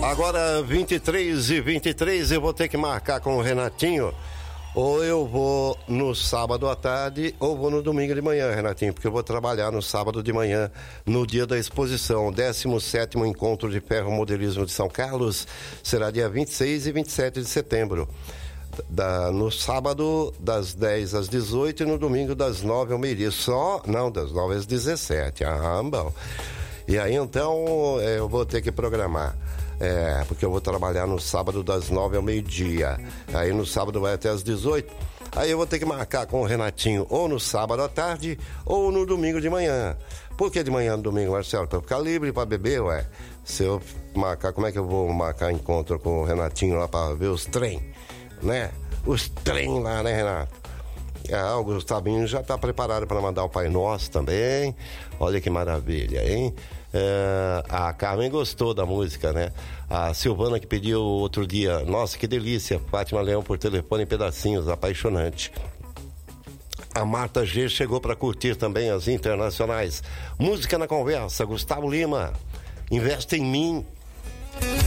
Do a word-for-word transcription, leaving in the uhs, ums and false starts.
Agora vinte e três e vinte e três, eu vou ter que marcar com o Renatinho. Ou eu vou no sábado à tarde ou vou no domingo de manhã, Renatinho, porque eu vou trabalhar no sábado de manhã, no dia da exposição. décimo sétimo Encontro de Ferromodelismo de São Carlos será dia vinte e seis e vinte e sete de setembro. Da, no sábado, das dez às dezoito e no domingo, das nove ao meio-dia. Só, não, das nove às dezessete. Ah, bom. E aí, então, eu vou ter que programar. É, porque eu vou trabalhar no sábado das nove ao meio-dia. Aí no sábado vai até às dezoito. Aí eu vou ter que marcar com o Renatinho ou no sábado à tarde ou no domingo de manhã. Por que de manhã no domingo, Marcelo? Pra ficar livre pra beber, ué. Se eu marcar, como é que eu vou marcar encontro com o Renatinho lá pra ver os trem, né? Os trem lá, né, Renato? Ah, o Gustavinho já tá preparado para mandar o Pai Nosso também. Olha que maravilha, hein? É, a Carmen gostou da música, né? A Silvana que pediu outro dia, nossa, que delícia, Fátima Leão por telefone em pedacinhos, apaixonante. A Marta G chegou para curtir também as internacionais. Música na conversa, Gustavo Lima, Investe em Mim.